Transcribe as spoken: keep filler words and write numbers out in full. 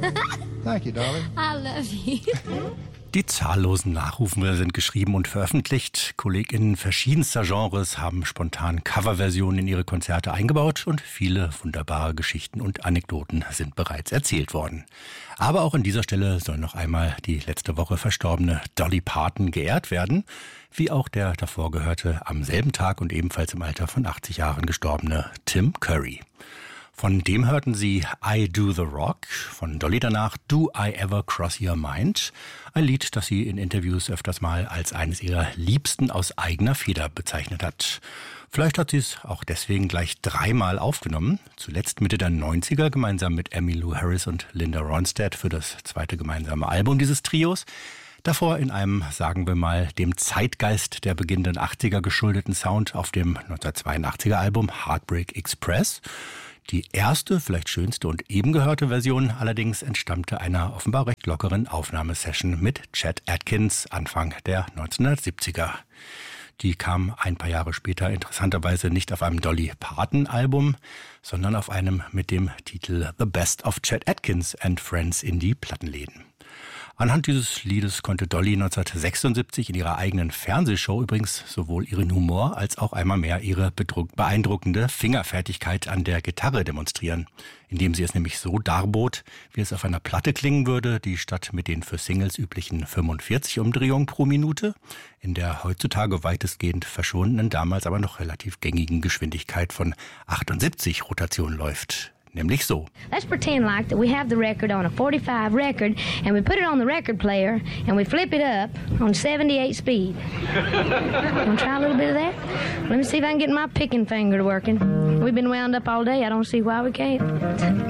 Thank you, darling. I love you. Die zahllosen Nachrufe sind geschrieben und veröffentlicht. KollegInnen verschiedenster Genres haben spontan Coverversionen in ihre Konzerte eingebaut und viele wunderbare Geschichten und Anekdoten sind bereits erzählt worden. Aber auch an dieser Stelle soll noch einmal die letzte Woche verstorbene Dolly Parton geehrt werden, wie auch der davor gehörte, am selben Tag und ebenfalls im Alter von achtzig Jahren gestorbene Tim Curry. Von dem hörten Sie I Do the Rock, von Dolly danach Do I Ever Cross Your Mind, ein Lied, das sie in Interviews öfters mal als eines ihrer Liebsten aus eigener Feder bezeichnet hat. Vielleicht hat sie es auch deswegen gleich dreimal aufgenommen, zuletzt Mitte der neunziger gemeinsam mit Emmylou Harris und Linda Ronstadt für das zweite gemeinsame Album dieses Trios. Davor in einem, sagen wir mal, dem Zeitgeist der beginnenden achtziger geschuldeten Sound auf dem neunzehnhundertzweiundachtziger Album Heartbreak Express. Die erste, vielleicht schönste und eben gehörte Version allerdings entstammte einer offenbar recht lockeren Aufnahmesession mit Chet Atkins Anfang der neunzehnhundertsiebziger. Die kam ein paar Jahre später interessanterweise nicht auf einem Dolly Parton Album, sondern auf einem mit dem Titel The Best of Chet Atkins and Friends in die Plattenläden. Anhand dieses Liedes konnte Dolly neunzehnhundertsechsundsiebzig in ihrer eigenen Fernsehshow übrigens sowohl ihren Humor als auch einmal mehr ihre beeindruckende Fingerfertigkeit an der Gitarre demonstrieren, indem sie es nämlich so darbot, wie es auf einer Platte klingen würde, die statt mit den für Singles üblichen fünfundvierzig Umdrehungen pro Minute in der heutzutage weitestgehend verschwundenen, damals aber noch relativ gängigen Geschwindigkeit von achtundsiebzig Rotationen läuft. Nämlich so. Let's pretend like that we have the record on a forty-five record and we put it on the record player and we flip it up on seventy-eight speed. Want to try a little bit of that? Let me see if I can get my picking finger to working. We've been wound up all day. I don't see why we can't.